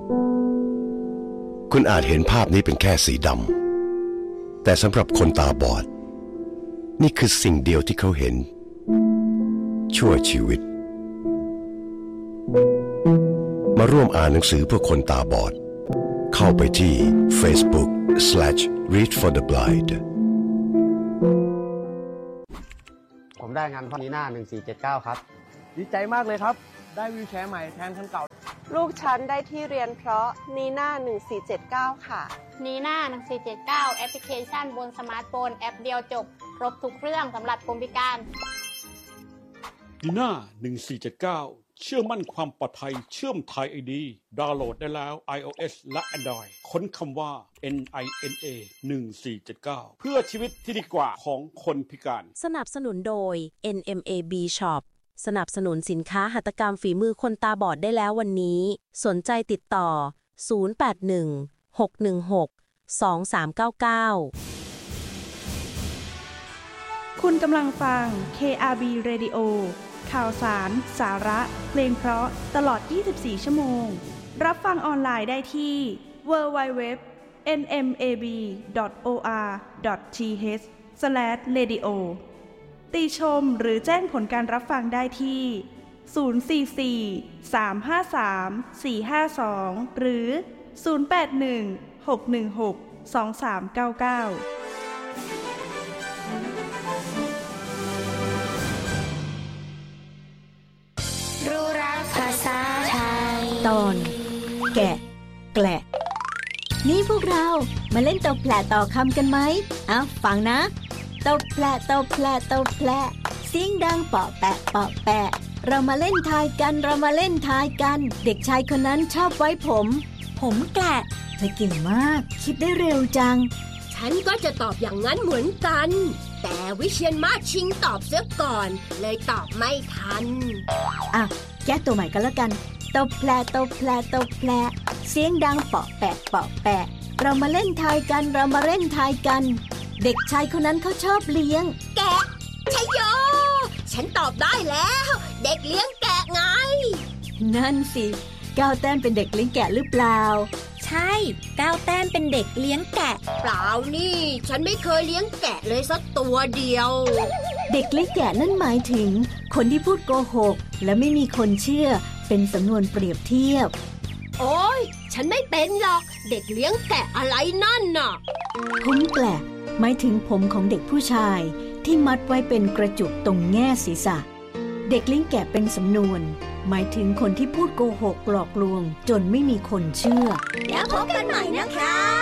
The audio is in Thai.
คุณอาจเห็นภาพนี้เป็นแค่สีดำแต่สำหรับคนตาบอดนี่คือสิ่งเดียวที่เขาเห็นชั่วชีวิตมาร่วมอ่านหนังสือเพื่อคนตาบอดเข้าไปที่ Facebook/Read for the Blind ผมได้งานพ่อนีน่า1479ครับดีใจมากเลยครับได้วีลแชร์ใหม่แทนคันเก่าลูกฉันได้ที่เรียนเพราะนีน่า1479ค่ะนีน่า1479แอปพลิเคชันบนสมาร์ทโฟนแอปเดียวจบครบทุกเรื่องสำหรับคนพิการนีน่า1479เชื่อมั่นความปลอดภัยเชื่อมไทย ID ดาวน์โหลดได้แล้ว iOS และ Android ค้นคำว่า NINA 1479เพื่อชีวิตที่ดีกว่าของคนพิการสนับสนุนโดย NMAB Shop สนับสนุนสินค้าหัตถกรรมฝีมือคนตาบอดได้แล้ววันนี้สนใจติดต่อ081-616-2399 คุณกำลังฟัง KRB Radio ข่าวสาร สาระ เพลงเพราะตลอด 24 ชั่วโมง รับฟังออนไลน์ได้ที่ www.nmab.or.th/radio ติชมหรือแจ้งผลการรับฟังได้ที่ 044-353-452 หรือ 081-616-2399 ตอนแกะแกละนี่พวกเรามาเล่นตบแผลต่อคำกันไหมฟังนะตบแผลตบแผลตบแผลเสียงดังเปาะแปะเปาะแปะเรามาเล่นทายกันเรามาเล่นทายกันเด็กชายคนนั้นชอบไว้ผมแกะเธอเก่งมากคิดได้เร็วจังฉันก็จะตอบอย่างนั้นเหมือนกันแต่วิเชียรมาชิงตอบเสียก่อนเลยตอบไม่ทันแก้ตัวใหม่กันแล้วกันตบแผลตบแผลตบแผลเสียงดังเปาะแปะเปาะแปะเรามาเล่นทายกันเรามาเล่นทายกันเด็กชายคนนั้นเขาชอบเลี้ยงแกะชัยโยฉันตอบได้แล้วเด็กเลี้ยงแกะไงนั่นสิก้าวแต้มเป็นเด็กเลี้ยงแกะหรือเปล่าใช่ก้าวแต้มเป็นเด็กเลี้ยงแกะเปล่านี่ฉันไม่เคยเลี้ยงแกะเลยสักตัวเดียวเด็กเลี้ยงแกะนั่นหมายถึงคนที่พูดโกหกและไม่มีคนเชื่อเป็นสำนวนเปรียบเทียบโอ๊ยฉันไม่เป็นหรอกเด็กเลี้ยงแกะอะไรนั่นน่ะผมแกะหมายถึงผมของเด็กผู้ชายที่มัดไว้เป็นกระจุกตรงแง่ศีรษะเด็กเลี้ยงแกะเป็นสำนวนหมายถึงคนที่พูดโกหกหลอกลวงจนไม่มีคนเชื่อแล้วพบกันใหม่นะคะ